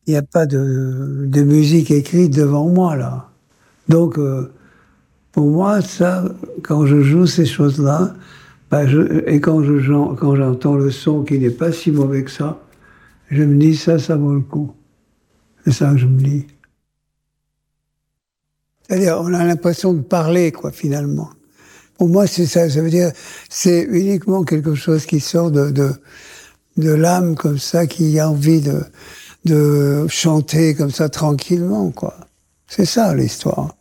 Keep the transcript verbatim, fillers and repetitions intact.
il n'y a pas de, de musique écrite devant moi, là. Donc, euh, pour moi, ça, quand je joue ces choses-là, ben je, et quand, je, quand j'entends le son qui n'est pas si mauvais que ça, je me dis, ça, ça vaut le coup. C'est ça que je me dis. C'est-à-dire, on a l'impression de parler, quoi, finalement. Pour moi, c'est ça. Ça veut dire, c'est uniquement quelque chose qui sort de, de, de l'âme, comme ça, qui a envie de, de chanter comme ça, tranquillement, quoi. C'est ça, l'histoire.